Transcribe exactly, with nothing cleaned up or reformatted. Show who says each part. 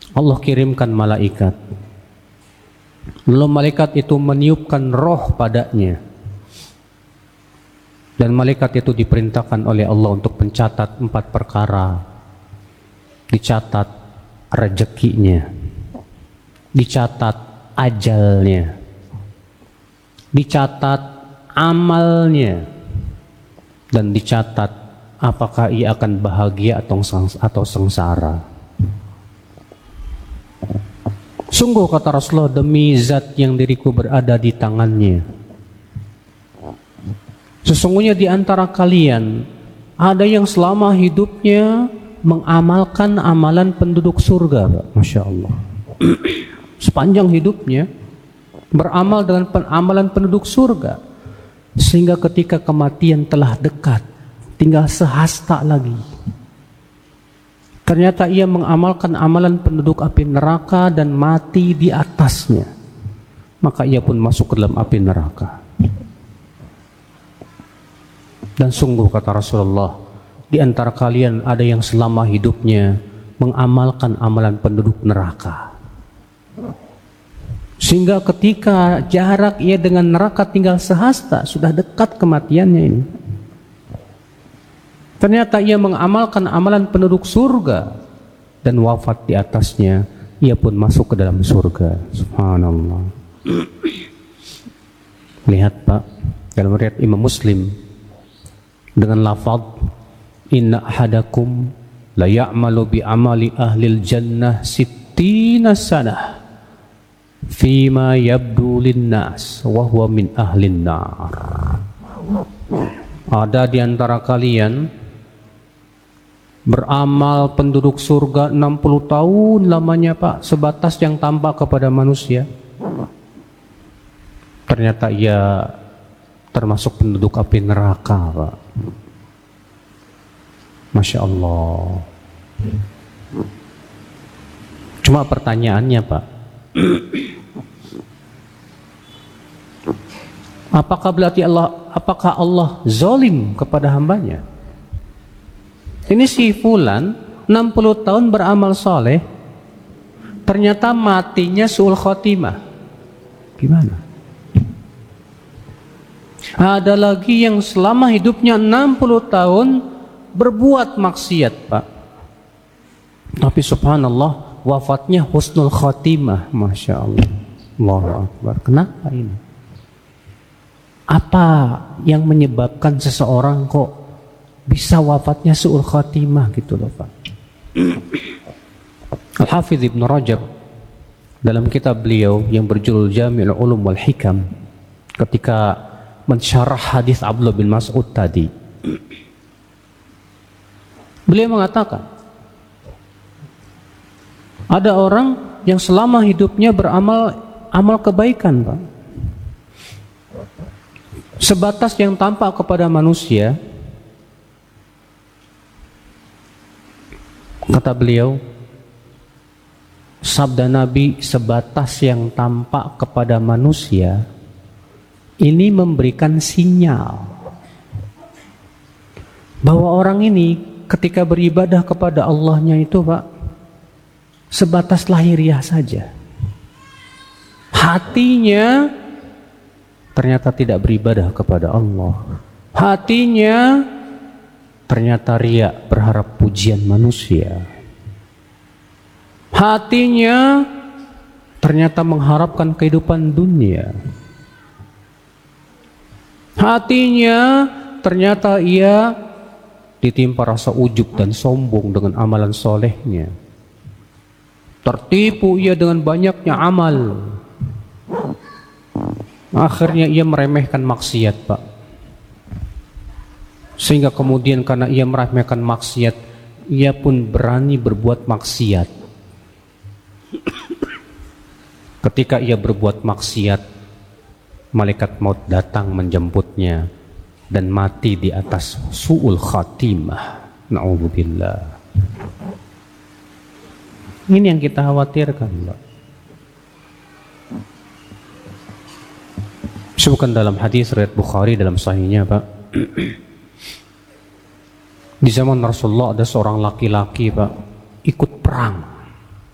Speaker 1: Allah kirimkan malaikat. Lalu malaikat itu meniupkan roh padanya. Dan malaikat itu diperintahkan oleh Allah untuk mencatat empat perkara. Dicatat rezekinya, dicatat ajalnya, dicatat amalnya, dan dicatat apakah ia akan bahagia atau sengsara. Sungguh kata Rasulullah, demi zat yang diriku berada di tangannya, sesungguhnya di antara kalian ada yang selama hidupnya mengamalkan amalan penduduk surga, Pak. Masya Allah. Sepanjang hidupnya beramal dengan amalan penduduk surga, sehingga ketika kematian telah dekat, tinggal sehasta lagi, ternyata ia mengamalkan amalan penduduk api neraka dan mati di atasnya, maka ia pun masuk ke dalam api neraka. Dan sungguh kata Rasulullah, di antara kalian ada yang selama hidupnya mengamalkan amalan penduduk neraka, sehingga ketika jarak ia dengan neraka tinggal sehasta, sudah dekat kematiannya ini, ternyata ia mengamalkan amalan penduduk surga dan wafat di atasnya, ia pun masuk ke dalam surga. Subhanallah. Lihat Pak, dalam riwayat Imam Muslim dengan lafaz inna ahadakum la ya'malu bi amali ahlil jannah sittina sanah fima yabdu linnas wa huwa min ahlin nar. Ada di antara kalian beramal penduduk surga enam puluh tahun lamanya Pak, sebatas yang tampak kepada manusia, ternyata ia termasuk penduduk api neraka, Pak. Masya Allah. Cuma pertanyaannya Pak, apakah berarti Allah, apakah Allah zalim kepada hambanya? Ini si fulan enam puluh tahun beramal soleh, ternyata matinya su'ul khotimah. Gimana? Ada lagi yang selama hidupnya enam puluh tahun berbuat maksiat Pak, tapi subhanallah wafatnya husnul khotimah. Masya Allah. Allahu Akbar. Kenapa ini? Apa yang menyebabkan seseorang kok bisa wafatnya su'ul khotimah gitu loh Pak? Al-Hafidh Ibn Rajab dalam kitab beliau yang berjudul Jami'ul Ulum wal Hikam, ketika mensyarah hadis Abdullah bin Mas'ud tadi, beliau mengatakan ada orang yang selama hidupnya beramal amal kebaikan Pak, sebatas yang tampak kepada manusia. Kata beliau, sabda Nabi, sebatas yang tampak kepada manusia, ini memberikan sinyal bahwa orang ini ketika beribadah kepada Allahnya itu Pak, sebatas lahiriah saja. Hatinya ternyata tidak beribadah kepada Allah. Hatinya ternyata riya, berharap pujian manusia. Hatinya ternyata mengharapkan kehidupan dunia. Hatinya ternyata ia ditimpa rasa ujub dan sombong dengan amalan solehnya. Tertipu ia dengan banyaknya amal. Akhirnya ia meremehkan maksiat Pak, sehingga kemudian karena ia meremehkan maksiat, ia pun berani berbuat maksiat. Ketika ia berbuat maksiat, malaikat maut datang menjemputnya dan mati di atas su'ul khatimah. Na'udzubillah. Ini yang kita khawatirkan Pak. Sebutkan dalam hadis riwayat Bukhari dalam sahihnya Pak, di zaman Rasulullah ada seorang laki-laki Pak, ikut perang